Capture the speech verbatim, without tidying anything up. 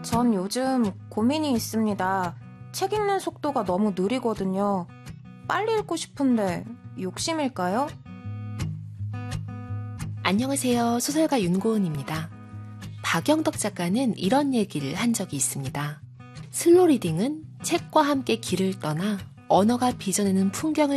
전 요즘 고민이 있습니다. 책 읽는 속도가 너무 느리거든요. 빨리 읽고 싶은데 욕심일까요? 안녕하세요. 소설가 윤고은입니다. 박영덕 작가는 이런 얘기를 한 적이 있습니다. 슬로우 리딩은 책과 함께 길을 떠나 언어가 빚어내는 풍경을